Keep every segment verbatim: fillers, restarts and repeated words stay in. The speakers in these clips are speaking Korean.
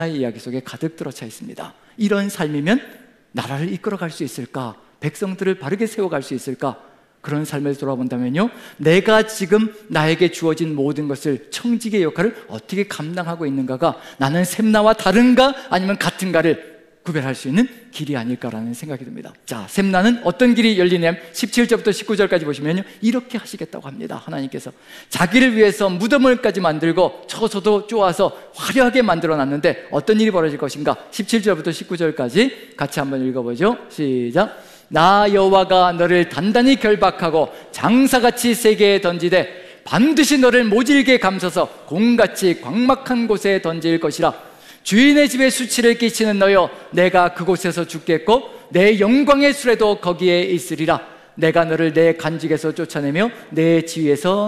이야기 속에 가득 들어차 있습니다. 이런 삶이면 나라를 이끌어갈 수 있을까? 백성들을 바르게 세워갈 수 있을까? 그런 삶을 돌아본다면요, 내가 지금 나에게 주어진 모든 것을, 청지기의 역할을 어떻게 감당하고 있는가가 나는 샘나와 다른가 아니면 같은가를 구별할 수 있는 길이 아닐까라는 생각이 듭니다. 자, 샘나는 어떤 길이 열리냐면 십칠 절부터 십구 절까지 보시면요, 이렇게 하시겠다고 합니다. 하나님께서 자기를 위해서 무덤을까지 만들고 쳐서도 쪼아서 화려하게 만들어 놨는데 어떤 일이 벌어질 것인가? 십칠 절부터 십구 절까지 같이 한번 읽어보죠. 시작. 나 여호와가 너를 단단히 결박하고 장사같이 세게에 던지되 반드시 너를 모질게 감싸서 공같이 광막한 곳에 던질 것이라. 주인의 집에 수치를 끼치는 너여, 내가 그곳에서 죽겠고 내 영광의 수레도 거기에 있으리라. 내가 너를 내 간직에서 쫓아내며 내 지위에서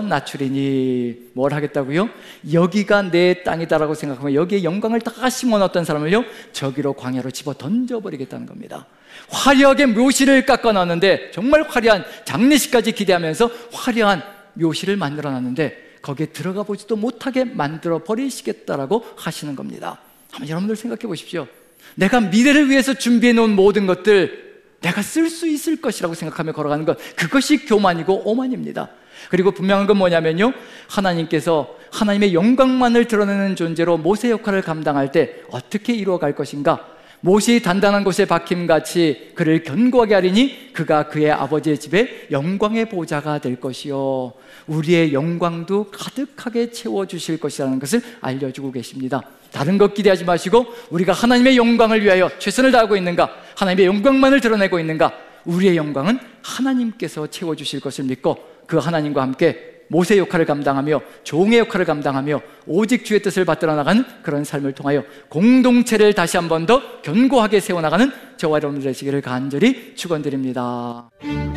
낮추리니. 뭘 하겠다고요? 여기가 내 땅이다라고 생각하면 여기에 영광을 다 심어놨던 사람을요, 저기로 광야로 집어 던져버리겠다는 겁니다. 화려하게 묘실을 깎아놨는데, 정말 화려한 장례식까지 기대하면서 화려한 묘실을 만들어놨는데 거기에 들어가 보지도 못하게 만들어 버리시겠다라고 하시는 겁니다. 한번 여러분들 생각해 보십시오. 내가 미래를 위해서 준비해 놓은 모든 것들 내가 쓸 수 있을 것이라고 생각하며 걸어가는 것, 그것이 교만이고 오만입니다. 그리고 분명한 건 뭐냐면요, 하나님께서 하나님의 영광만을 드러내는 존재로 모세 역할을 감당할 때 어떻게 이루어갈 것인가? 못이 단단한 곳에 박힘같이 그를 견고하게 하리니 그가 그의 아버지의 집에 영광의 보좌가 될 것이요, 우리의 영광도 가득하게 채워주실 것이라는 것을 알려주고 계십니다. 다른 것 기대하지 마시고 우리가 하나님의 영광을 위하여 최선을 다하고 있는가? 하나님의 영광만을 드러내고 있는가? 우리의 영광은 하나님께서 채워주실 것을 믿고 그 하나님과 함께 모세 역할을 감당하며 종의 역할을 감당하며 오직 주의 뜻을 받들어 나가는 그런 삶을 통하여 공동체를 다시 한 번 더 견고하게 세워나가는 저와 여러분들 되시기를 간절히 축원드립니다.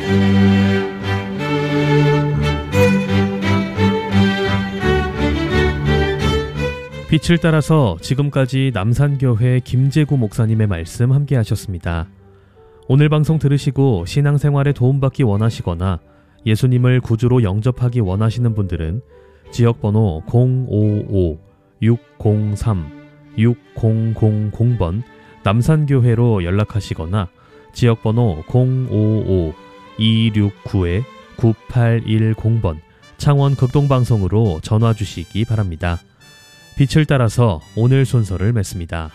빛을 따라서 지금까지 남산교회 김재구 목사님의 말씀 함께 하셨습니다. 오늘 방송 들으시고 신앙생활에 도움받기 원하시거나 예수님을 구주로 영접하기 원하시는 분들은 지역번호 공오오 육공삼 육공공공 번 남산교회로 연락하시거나 지역번호 공오오 이육구 구팔일공 번 창원 극동방송으로 전화 주시기 바랍니다. 빛을 따라서 오늘 순서를 맺습니다.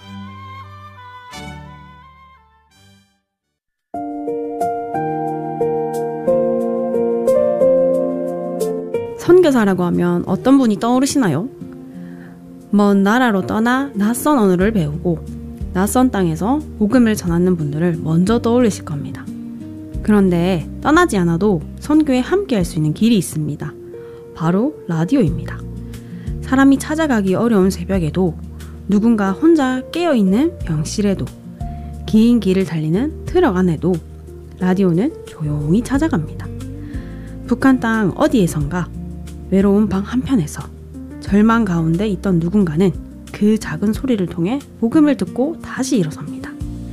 선교사라고 하면 어떤 분이 떠오르시나요? 먼 나라로 떠나 낯선 언어를 배우고 낯선 땅에서 복음을 전하는 분들을 먼저 떠올리실 겁니다. 그런데 떠나지 않아도 선교에 함께 할 수 있는 길이 있습니다. 바로 라디오입니다. 사람이 찾아가기 어려운 새벽에도, 누군가 혼자 깨어있는 병실에도, 긴 길을 달리는 트럭 안에도 라디오는 조용히 찾아갑니다. 북한 땅 어디에선가 외로운 방 한편에서 절망 가운데 있던 누군가는 그 작은 소리를 통해 복음을 듣고 다시 일어섭니다.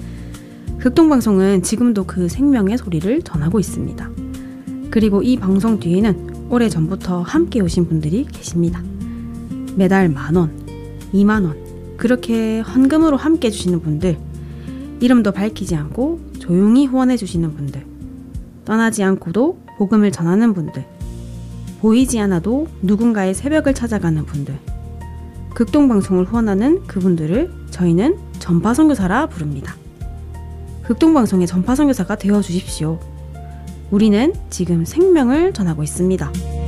극동방송은 지금도 그 생명의 소리를 전하고 있습니다. 그리고 이 방송 뒤에는 오래전부터 함께 오신 분들이 계십니다. 매달 만원, 이만원 그렇게 헌금으로 함께 해주시는 분들, 이름도 밝히지 않고 조용히 후원해주시는 분들, 떠나지 않고도 복음을 전하는 분들, 보이지 않아도 누군가의 새벽을 찾아가는 분들, 극동방송을 후원하는 그분들을 저희는 전파선교사라 부릅니다. 극동방송의 전파선교사가 되어주십시오. 우리는 지금 생명을 전하고 있습니다.